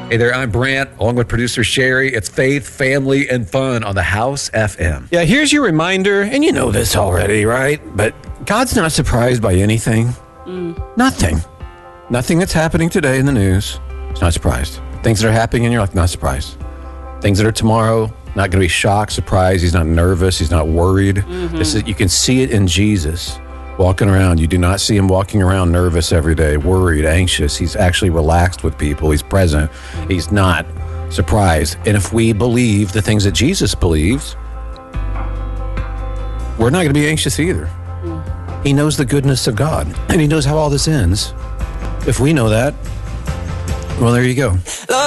Hey there, I'm Brant, along with producer Sherry. It's Faith, Family, and Fun on the House FM. Yeah, here's your reminder, and you know this already, right? But God's not surprised by anything. Nothing. Nothing that's happening today in the news. He's not surprised. Things that are happening in your life, not surprised. Things that are tomorrow, not going to be shocked, surprised. He's not nervous. He's not worried. You can see it in Jesus walking around. You do not see him walking around nervous every day, worried, anxious. He's actually relaxed with people. He's present. He's not surprised. And if we believe the things that Jesus believes, we're not going to be anxious either. He knows the goodness of God, and he knows how all this ends. If we know that, well, there you go.